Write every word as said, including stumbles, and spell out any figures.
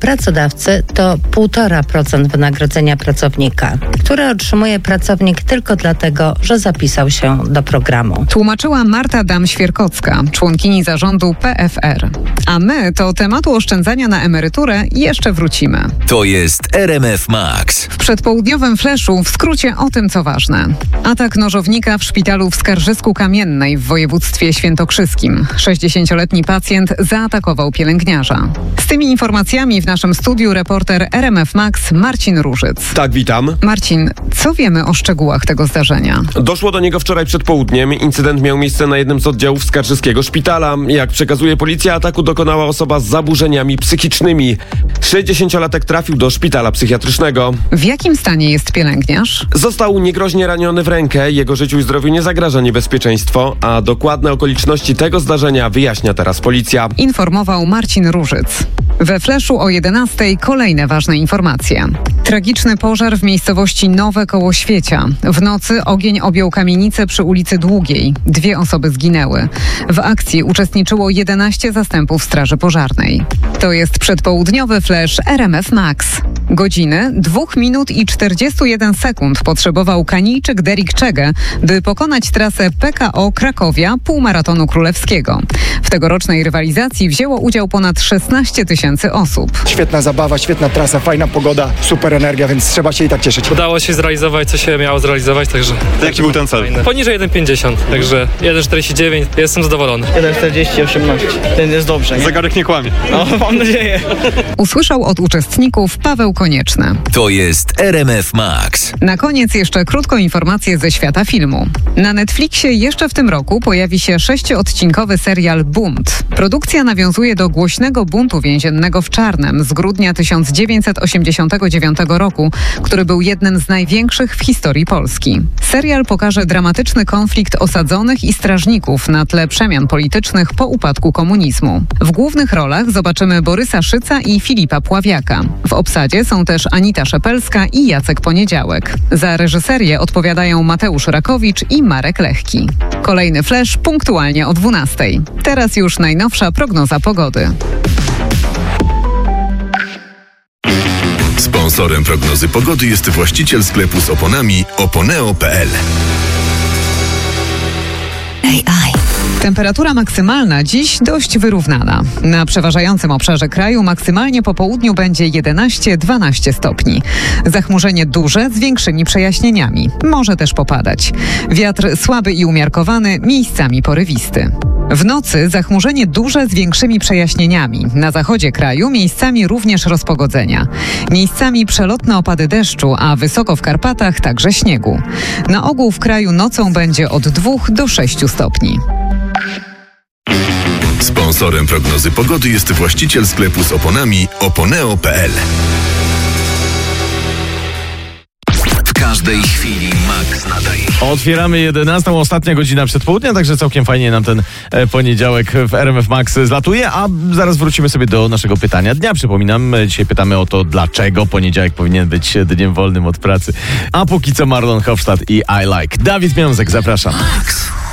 pracodawcy to półtora procent wynagrodzenia pracownika, które otrzymuje pracownik tylko dlatego, że zapisał się do programu. Tłumaczyła Marta Dam-Świerkocka, członkini zarządu P F R. A my do tematu oszczędzania na emeryturę jeszcze wrócimy. To jest R M F Max. W przedpołudniowym fleszu w skrócie o tym, co ważne. Atak nożownika w szpitalu w Skarżysku-Kamiennej w województwie świętokrzyskim. sześćdziesięcioletni pacjent zaatakował pielęgniarza. Z tymi informacjami w naszym studiu reporter R M F Max Marcin Różyc. Tak, witam. Marcin, co wiemy o szczegółach tego zdarzenia? Doszło do niego wczoraj przed południem. Incydent miał miejsce na jednym z oddziałów skarżyskiego szpitala. Jak przekazuje policja, ataku dokonała osoba z zaburzeniami psychicznymi. sześćdziesięciolatek trafił do szpitala psychiatrycznego. W jakim stanie jest pielęgniarz? Został niegroźnie raniony w rękę. Jego życiu i zdrowiu nie zagraża niebezpieczeństwo, a dokładne okoliczności tego zdarzenia wyjaśnia teraz policja. Informował Marcin Różyc. We fleszu o jedenastej kolejne ważne informacje. Tragiczny pożar w miejscowości Nowe koło Świecia. W nocy ogień objął kamienicę przy ulicy Długiej. Dwie osoby zginęły. W akcji uczestniczyło jedenaście zastępów straży pożarnej. To jest przedpołudniowy flesz R M F Max. Godziny, dwóch minut i czterdziestu jeden sekund potrzebował Kanijczyk Derek Czege, by pokonać trasę P K O Krakowia półmaratonu królewskiego. W tegorocznej rywalizacji wzięło udział ponad szesnaście tysięcy osób. Świetna zabawa, świetna trasa, fajna pogoda, super energia, więc trzeba się i tak cieszyć. Udało się zrealizować, co się miało zrealizować, także... To jaki był ten cel? Poniżej jeden pięćdziesiąt, także jeden czterdzieści dziewięć, jestem zadowolony. jeden czterdzieści osiemnaście, ten jest dobrze, nie? Zegarek nie kłamie. No, mam nadzieję. Usłyszał od uczestników Paweł Konieczny. To jest R M F Max. Na koniec jeszcze krótko informacje ze świata filmu. Na Netflixie jeszcze w tym roku pojawi się sześciodcinkowy serial Bunt. Produkcja nawiązuje do głośnego buntu więziennego w Czarnem z grudnia tysiąc dziewięćset osiemdziesiątego dziewiątego roku, który był jednym z największych w historii Polski. Serial pokaże dramatyczny konflikt osadzonych i strażników na tle przemian politycznych po upadku komunizmu. W głównych rolach zobaczymy Borysa Szyca i Filipa Pławiaka. W obsadzie są też Anita Szepelska i Jacek Poniedziałek. Za reżyserię odpowiadają Mateusz Rakowicz i Marek Lechki. Kolejny flesz punktualnie o dwunastej. Teraz już najnowsza prognoza pogody. Sponsorem prognozy pogody jest właściciel sklepu z oponami oponeo kropka p l. Temperatura maksymalna dziś dość wyrównana. Na przeważającym obszarze kraju maksymalnie po południu będzie jedenaście dwanaście stopni. Zachmurzenie duże z większymi przejaśnieniami. Może też popadać. Wiatr słaby i umiarkowany, miejscami porywisty. W nocy zachmurzenie duże z większymi przejaśnieniami. Na zachodzie kraju miejscami również rozpogodzenia. Miejscami przelotne opady deszczu, a wysoko w Karpatach także śniegu. Na ogół w kraju nocą będzie od dwóch do sześciu stopni. Sponsorem prognozy pogody jest właściciel sklepu z oponami oponeo kropka p l. W każdej chwili Max nadaje. Otwieramy jedenastą, ostatnia godzina przed południem, także całkiem fajnie nam ten e, poniedziałek w R M F Max zlatuje, a zaraz wrócimy sobie do naszego pytania dnia. Przypominam, dzisiaj pytamy o to, dlaczego poniedziałek powinien być dniem wolnym od pracy. A póki co Marlon Hofstadt i I Like. Dawid Miązek, zapraszam. Max.